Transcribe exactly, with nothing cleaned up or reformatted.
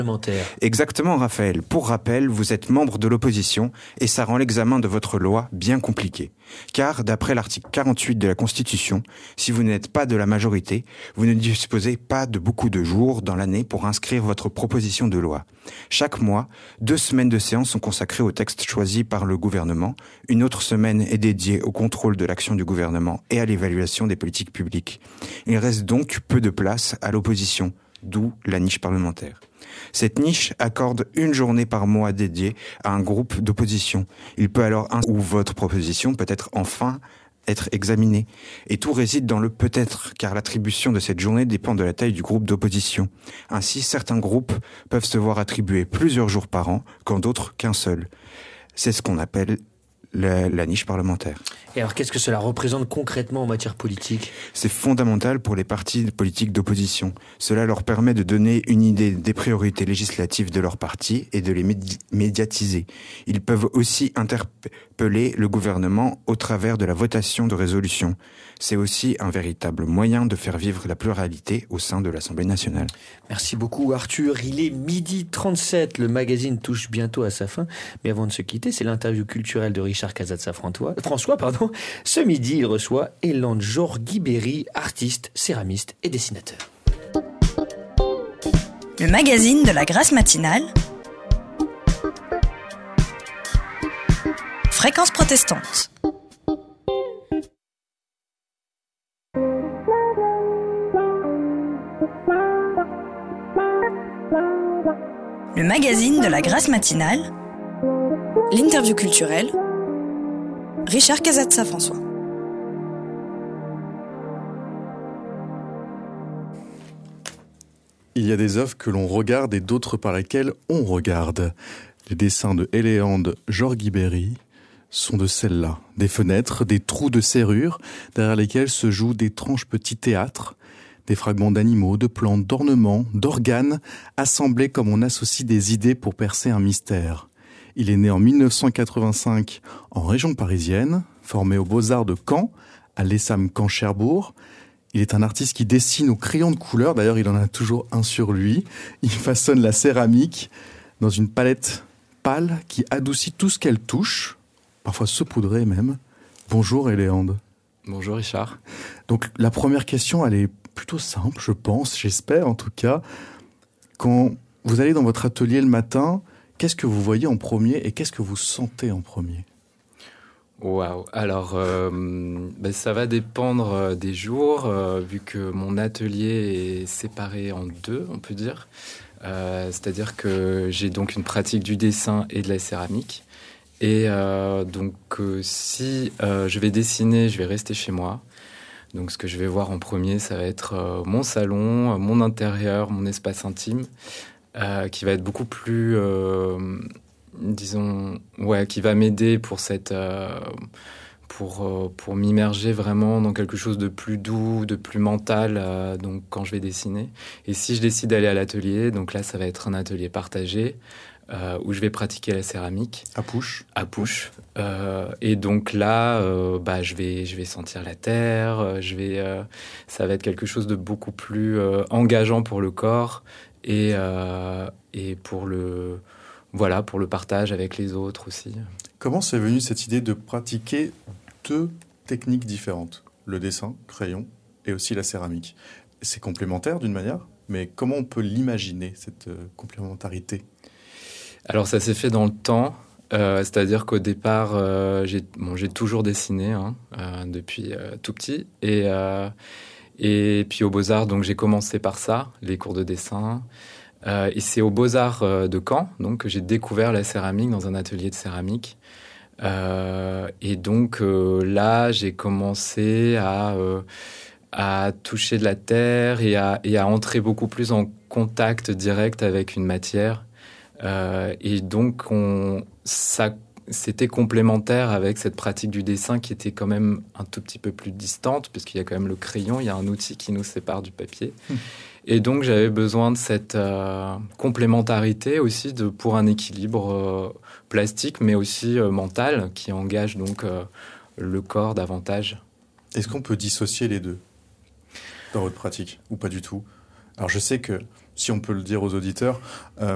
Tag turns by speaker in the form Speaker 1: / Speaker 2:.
Speaker 1: parlementaire.
Speaker 2: Exactement, Raphaël. Pour rappel, vous êtes membre de l'opposition et ça rend l'examen de votre loi bien compliqué. Car, d'après l'article quarante-huit de la Constitution, si vous n'êtes pas de la majorité, vous ne disposez pas de beaucoup de jours dans l'année pour inscrire votre proposition de loi. Chaque mois, deux semaines de séance sont consacrées au texte choisi par le gouvernement. Une autre semaine est dédiée au contrôle de l'action du gouvernement et à l'évaluation des politiques publiques. Il reste donc peu de place à l'opposition, d'où la niche parlementaire. Cette niche accorde une journée par mois dédiée à un groupe d'opposition. Il peut alors un ou votre proposition peut être enfin être examinée. Et tout réside dans le peut-être, car l'attribution de cette journée dépend de la taille du groupe d'opposition. Ainsi, certains groupes peuvent se voir attribuer plusieurs jours par an, quand d'autres qu'un seul. C'est ce qu'on appelle la, la niche parlementaire.
Speaker 1: Et alors, qu'est-ce que cela représente concrètement en matière politique ?
Speaker 2: C'est fondamental pour les partis politiques d'opposition. Cela leur permet de donner une idée des priorités législatives de leur parti et de les médi- médiatiser. Ils peuvent aussi interpeller le gouvernement au travers de la votation de résolutions. C'est aussi un véritable moyen de faire vivre la pluralité au sein de l'Assemblée nationale.
Speaker 1: Merci beaucoup Arthur. Il est midi trente-sept. Le magazine touche bientôt à sa fin. Mais avant de se quitter, c'est l'interview culturelle de Richard Casazza-François. François, pardon. Ce midi, il reçoit Eland Jorguibéry, artiste, céramiste et dessinateur.
Speaker 3: Le magazine de la Grâce matinale. Fréquence protestante. Le magazine de la Grâce matinale. L'interview culturelle. Richard Casazza-François.
Speaker 4: Il y a des œuvres que l'on regarde et d'autres par lesquelles on regarde. Les dessins de Eland Jorguibéry sont de celles-là. Des fenêtres, des trous de serrure, derrière lesquels se jouent d'étranges petits théâtres, des fragments d'animaux, de plantes, d'ornements, d'organes, assemblés comme on associe des idées pour percer un mystère. Il est né en mille neuf cent quatre-vingt-cinq en région parisienne, formé aux Beaux-Arts de Caen, à l'E S A M Caen-Cherbourg. Il est un artiste qui dessine au crayon de couleur, d'ailleurs il en a toujours un sur lui. Il façonne la céramique dans une palette pâle qui adoucit tout ce qu'elle touche, parfois saupoudrée même. Bonjour Eléand.
Speaker 5: Bonjour Richard.
Speaker 4: Donc la première question, elle est plutôt simple, je pense, j'espère en tout cas. Quand vous allez dans votre atelier le matin, qu'est-ce que vous voyez en premier et qu'est-ce que vous sentez en premier ?
Speaker 5: Waouh. Alors, euh, ben ça va dépendre des jours, euh, vu que mon atelier est séparé en deux, on peut dire. Euh, c'est-à-dire que j'ai donc une pratique du dessin et de la céramique. Et euh, donc, euh, si euh, je vais dessiner, je vais rester chez moi. Donc, ce que je vais voir en premier, ça va être euh, mon salon, mon intérieur, mon espace intime, euh, qui va être beaucoup plus... Euh, disons, ouais, qui va m'aider pour cette, euh, pour euh, pour m'immerger vraiment dans quelque chose de plus doux, de plus mental. Euh, donc quand je vais dessiner. Et si je décide d'aller à l'atelier, donc là ça va être un atelier partagé euh, où je vais pratiquer la céramique.
Speaker 4: À Pouche.
Speaker 5: À Pouche. Euh, et donc là, euh, bah je vais je vais sentir la terre. Je vais, euh, ça va être quelque chose de beaucoup plus euh, engageant pour le corps et euh, et pour le Voilà, pour le partage avec les autres aussi.
Speaker 4: Comment c'est venu cette idée de pratiquer deux techniques différentes ? Le dessin, crayon, et aussi la céramique. C'est complémentaire d'une manière, mais comment on peut l'imaginer, cette euh, complémentarité ?
Speaker 5: Alors ça s'est fait dans le temps, euh, c'est-à-dire qu'au départ, euh, j'ai, bon, j'ai toujours dessiné hein, euh, depuis euh, tout petit. Et, euh, et puis aux Beaux-Arts, donc j'ai commencé par ça, les cours de dessin. Euh, et c'est aux Beaux-Arts euh, de Caen donc, que j'ai découvert la céramique dans un atelier de céramique. Euh, et donc euh, là, j'ai commencé à, euh, à toucher de la terre et à, et à entrer beaucoup plus en contact direct avec une matière. Euh, et donc, on, ça, c'était complémentaire avec cette pratique du dessin qui était quand même un tout petit peu plus distante, parce qu'il y a quand même le crayon, il y a un outil qui nous sépare du papier. Mmh. Et donc, j'avais besoin de cette euh, complémentarité aussi de, pour un équilibre euh, plastique, mais aussi euh, mental, qui engage donc euh, le corps davantage.
Speaker 4: Est-ce qu'on peut dissocier les deux dans votre pratique, ou pas du tout ? Alors, je sais que, si on peut le dire aux auditeurs, euh,